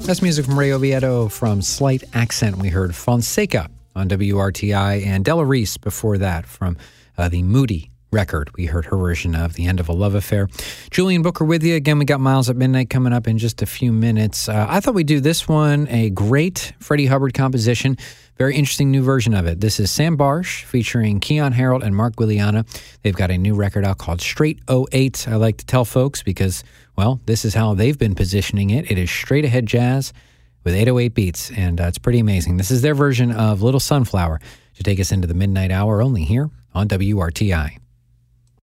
That's music from Ray Oviedo. From Slight Accent, we heard Fonseca on WRTI, and Della Reese before that from the Moody record. We heard her version of The End of a Love Affair. Julian Booker with you. Again, we got Miles at Midnight coming up in just a few minutes. I thought we'd do this one, a great Freddie Hubbard composition. Very interesting new version of it. This is Sam Barsh featuring Keon Harold and Mark Guiliana. They've got a new record out called Straight 08. I like to tell folks because, well, this is how they've been positioning it. It is straight ahead jazz with 808 beats, and it's pretty amazing. This is their version of Little Sunflower to take us into the midnight hour, only here on WRTI.